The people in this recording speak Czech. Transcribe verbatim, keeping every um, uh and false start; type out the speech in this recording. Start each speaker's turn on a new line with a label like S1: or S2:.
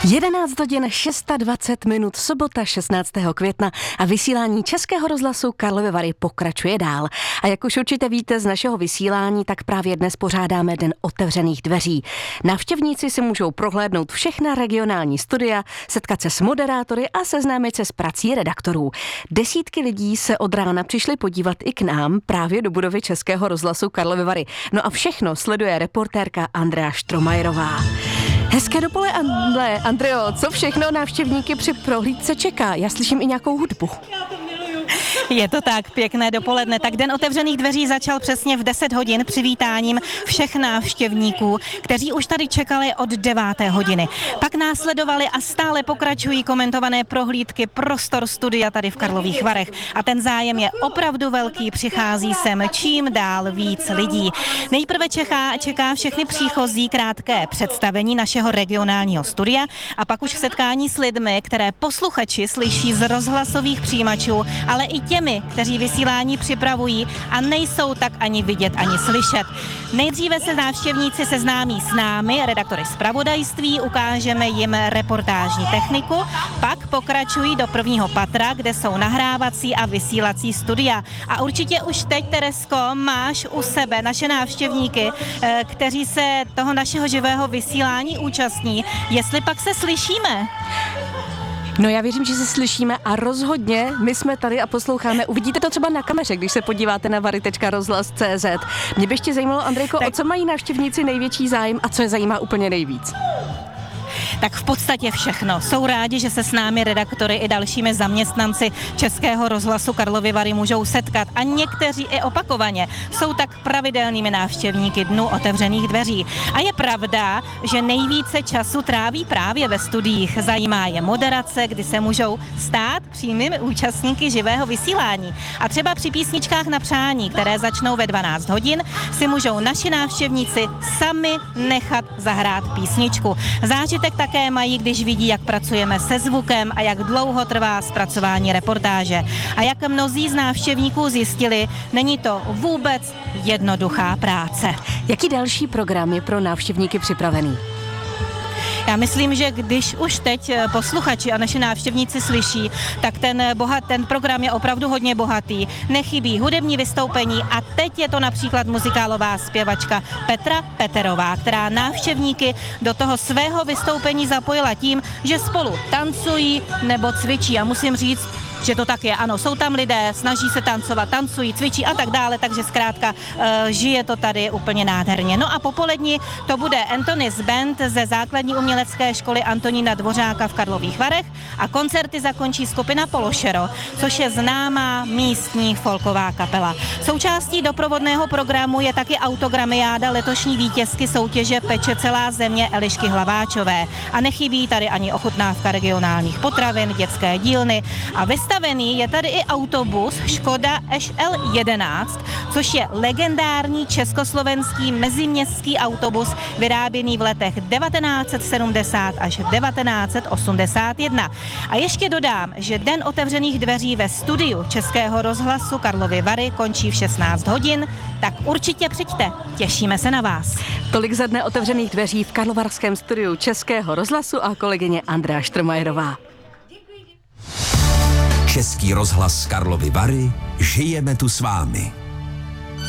S1: jedenáct hodin dvacet šest minut, sobota šestnáctého května a vysílání Českého rozhlasu Karlovy Vary pokračuje dál. A jak už určitě víte z našeho vysílání, tak právě dnes pořádáme Den otevřených dveří. Návštěvníci si můžou prohlédnout všechna regionální studia, setkat se s moderátory a seznámit se s prací redaktorů. Desítky lidí se od rána přišli podívat i k nám právě do budovy Českého rozhlasu Karlovy Vary. No a všechno sleduje reportérka Andrea Štromajerová. Hezké dopoledne, Andreo, co všechno návštěvníky při prohlídce čeká? Já slyším i nějakou hudbu.
S2: Je to tak, pěkné dopoledne. Tak Den otevřených dveří začal přesně v deset hodin přivítáním všech návštěvníků, kteří už tady čekali od deváté hodiny. Pak následovali a stále pokračují komentované prohlídky prostor studia tady v Karlových Varech. A ten zájem je opravdu velký, přichází sem čím dál víc lidí. Nejprve čeká, čeká všechny příchozí krátké představení našeho regionálního studia a pak už setkání s lidmi, které posluchači slyší z rozhlasových přijímačů, ale i těmi, kteří vysílání připravují a nejsou tak ani vidět, ani slyšet. Nejdříve se návštěvníci seznámí s námi, redaktory zpravodajství, ukážeme jim reportážní techniku, pak pokračují do prvního patra, kde jsou nahrávací a vysílací studia. A určitě už teď, Teresko, máš u sebe naše návštěvníky, kteří se toho našeho živého vysílání účastní. Jestli pak se slyšíme?
S1: No já věřím, že se slyšíme a rozhodně my jsme tady a posloucháme. Uvidíte to třeba na kameře, když se podíváte na vary tečka rozhlas tečka cé zet. Mě by ještě zajímalo, Andrejko, tak... o co mají návštěvníci největší zájem a co je zajímá úplně nejvíc?
S2: Tak v podstatě všechno. Jsou rádi, že se s námi redaktory i dalšími zaměstnanci Českého rozhlasu Karlovy Vary můžou setkat a někteří i opakovaně jsou tak pravidelnými návštěvníky Dnu otevřených dveří. A je pravda, že nejvíce času tráví právě ve studiích. Zajímá je moderace, kdy se můžou stát přímými účastníky živého vysílání. A třeba při písničkách na přání, které začnou ve dvanáct hodin, si můžou naši návštěvníci sami nechat zahrát písničku. Zážitek také mají, když vidí, jak pracujeme se zvukem a jak dlouho trvá zpracování reportáže. A jak mnozí z návštěvníků zjistili, není to vůbec jednoduchá práce.
S1: Jaký další program je pro návštěvníky připravený?
S2: Já myslím, že když už teď posluchači a naši návštěvníci slyší, tak ten, bohat, ten program je opravdu hodně bohatý. Nechybí hudební vystoupení a teď je to například muzikálová zpěvačka Petra Peterová, která návštěvníky do toho svého vystoupení zapojila tím, že spolu tancují nebo cvičí. A musím říct, že to tak je. Ano, jsou tam lidé, snaží se tancovat, tancují, cvičí a tak dále, takže zkrátka uh, žije to tady úplně nádherně. No a popolední to bude Anthony's Band ze základní umělecké školy Antonína Dvořáka v Karlových Varech a koncerty zakončí skupina Pološero, což je známá místní folková kapela. Součástí doprovodného programu je taky autogramiáda letošní vítězky soutěže Peče celá země Elišky Hlaváčové. A nechybí tady ani ochutnávka regionálních potravin, dětské dílny a vystavený je tady i autobus Škoda Š L jedenáct, což je legendární československý meziměstský autobus vyráběný v letech devatenáct set sedmdesát až devatenáct set osmdesát jedna. A ještě dodám, že Den otevřených dveří ve studiu Českého rozhlasu Karlovy Vary končí v šestnáct hodin, tak určitě přijďte, těšíme se na vás.
S1: Tolik za Dne otevřených dveří v karlovarském studiu Českého rozhlasu a kolegyně Andrea Štromajerová.
S3: Český rozhlas Karlovy Vary, žijeme tu s vámi.